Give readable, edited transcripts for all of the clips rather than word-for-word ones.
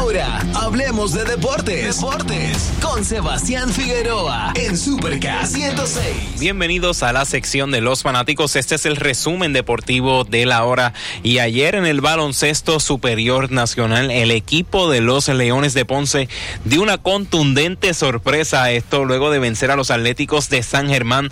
Ahora, hablemos de deportes. Con Sebastián Figueroa en Supercast 106. Bienvenidos a la sección de los fanáticos. Este es el resumen deportivo de la hora. Y ayer en el baloncesto superior nacional, el equipo de los Leones de Ponce dio una contundente sorpresa. Esto luego de vencer a los Atléticos de San Germán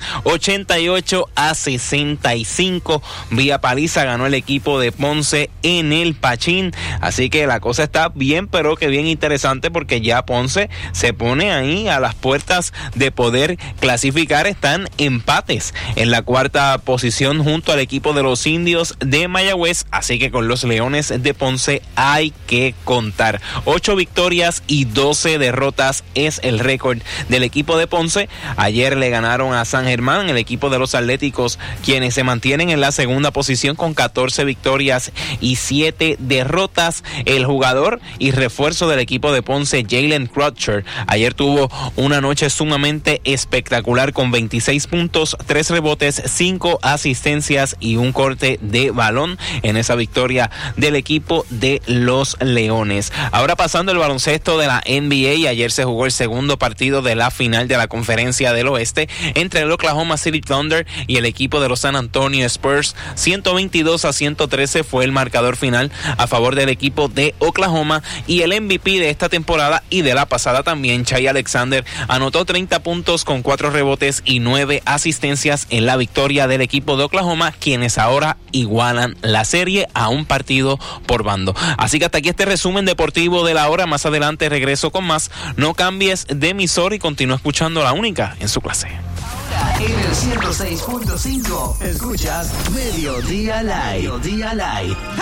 88-65. Vía paliza ganó el equipo de Ponce en el Pachín. Así que la cosa está bien, pero que bien interesante, porque ya Ponce se pone ahí a las puertas de poder clasificar. Están empates en la cuarta posición junto al equipo de los Indios de Mayagüez. Así que con los Leones de Ponce hay que contar. 8 victorias y 12 derrotas es el récord del equipo de Ponce. Ayer le ganaron a San Germán, el equipo de los Atléticos, quienes se mantienen en la segunda posición con 14 victorias y 7 derrotas. El jugador y refuerzo del equipo de Ponce, Jalen Crutcher, ayer tuvo una noche sumamente espectacular con 26 puntos, 3 rebotes, 5 asistencias y un corte de balón en esa victoria del equipo de los Leones. Ahora pasando el baloncesto de la NBA, ayer se jugó el segundo partido de la final de la Conferencia del Oeste entre el Oklahoma City Thunder y el equipo de los San Antonio Spurs. 122-113 fue el marcador final a favor del equipo de Oklahoma, y el MVP de esta temporada y de la pasada también, Shai Alexander, anotó 30 puntos con 4 rebotes y 9 asistencias en la victoria del equipo de Oklahoma, quienes ahora igualan la serie a un partido por bando. Así que hasta aquí este resumen deportivo de la hora. Más adelante regreso con más. No cambies de emisor y continúa escuchando la única en su clase. En el 106.5 escuchas Mediodía Live.